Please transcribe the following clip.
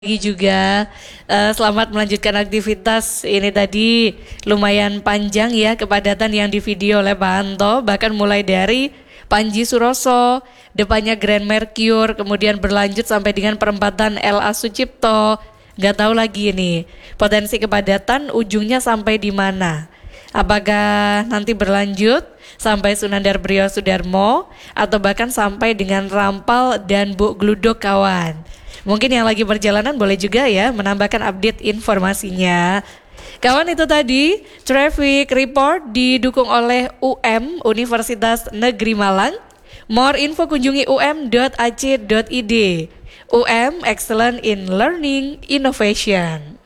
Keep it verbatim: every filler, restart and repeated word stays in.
Pagi juga. Eh, selamat melanjutkan aktivitas. Ini tadi lumayan panjang ya kepadatan yang di video oleh Pak Anto, bahkan mulai dari Panji Suroso, depannya Grand Mercure, kemudian berlanjut sampai dengan perempatan L A Sucipto. Gak tahu lagi ini potensi kepadatan ujungnya sampai di mana. Apakah nanti berlanjut sampai Sunandar Brio Sudarmo atau bahkan sampai dengan Rampal dan Bu Gludok kawan. Mungkin yang lagi perjalanan boleh juga ya menambahkan update informasinya. Kawan, itu tadi traffic report didukung oleh U M Universitas Negeri Malang. More info kunjungi u m dot a c dot i d. U M Excellent in Learning Innovation.